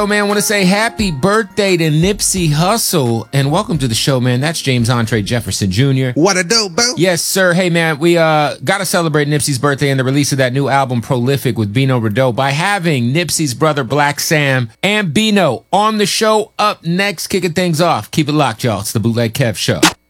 Oh man, I want to say happy birthday to Nipsey Hussle and welcome to the show, man. That's James Andre Jefferson Jr. What a dope, bro. Yes, sir. Hey, man, we got to celebrate Nipsey's birthday and the release of that new album, Prolific, with Bino Rideau by having Nipsey's brother, Black Sam, and Bino on the show up next, kicking things off. Keep it locked, y'all. It's the Bootleg Kev Show.